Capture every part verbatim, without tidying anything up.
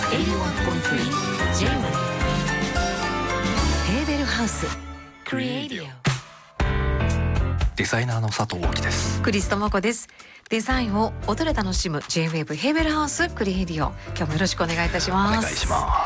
エイティワンポイントスリー ジェイウェイ ヘーベルハウスクリエイディオ。 デザイナーの佐藤大樹です。 クリストモコです。デザインを音で楽しむ ジェイウェーブ ヘーベルハウスクリエイディオ、今日もよろしくお願いいたします。 お願いします。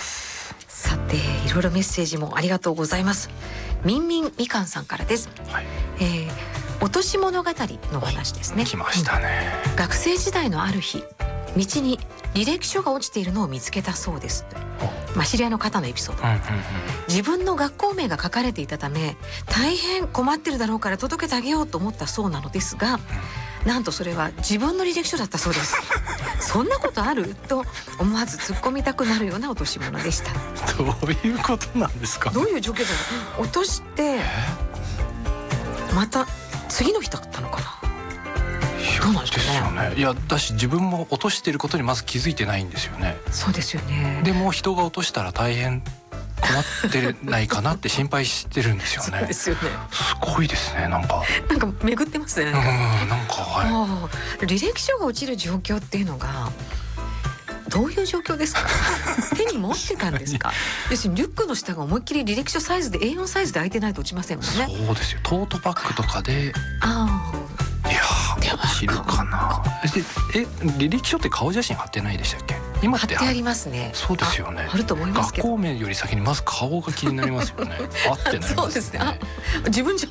さて、いろいろメッセージもありがとうございます。みんみんみかんさんからです、はい。えー、落とし物語の話ですね。 来ましたね、 うん、学生時代のある日、道に履歴書が落ちているのを見つけたそうです。まあ、知り合いの方のエピソード、うんうんうん、自分の学校名が書かれていたため大変困ってるだろうから届けてあげようと思ったそうなのですが、うん、なんとそれは自分の履歴書だったそうです。そんなことあると思わず突っ込みたくなるような落とし物でした。 どういうことなんですか？ どういう状況だろう。落としてまた次の日だったのかな。どうなんですかね。 いや、私自分も落としていることにまず気づいてないんですよね。 そうですよね。 でも人が落としたら大変困ってないかなって心配してるんですよね。 そうですよね。 すごいですね。なんかなんか巡ってますね。 うん、なんか、はい、履歴書が落ちる状況っていうのがどういう状況ですか？手に持ってたんですか？要するにリュックの下が思いっきり履歴書サイズで エーよん サイズで開いてないと落ちませんもんね。 そうですよ。トートバッグとかで。 ああ、いやー、知るかな。え、え、履歴書って顔写真貼ってないでしたっけ？今って貼ってありますね。 そうですよね。 あると思いますけど。 学校名より先にまず顔が気になりますよね。あってなりますね。 そうですね。あ、自分じゃ。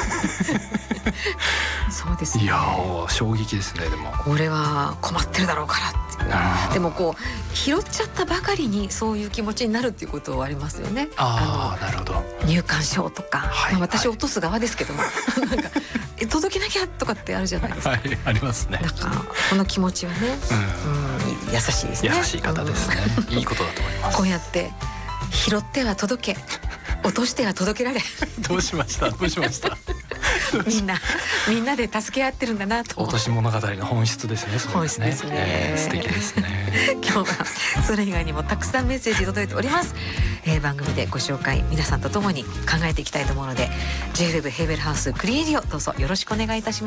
そうですね。 いやー、衝撃ですね。でもこれは困ってるだろうからって。でもこう拾っちゃったばかりにそういう気持ちになるっていうことはありますよね。 ああ、なるほど。 入館証とか、はい、まあ、私落とす側ですけども、なんかえ届けなきゃとかってあるじゃないですか。 はい、ありますね。 だからこの気持ちはね、うんうん、優しいですね。 優しい方ですね。うん、いいことだと思います。 こうやって拾っては届け、落としては届けられ。 どうしました？どうしました？ みんなみんなで助け合ってるんだなと。 落とし物語の本質ですね。それね、 本質ですね、 えー、素敵ですね。 今日はそれ以外にもたくさんメッセージ届いております。えー、番組でご紹介皆さんとともに考えていきたいと思うので、 ジェイウェーブ ヘーベルハウスクリエイディオ、どうぞよろしくお願いいたします。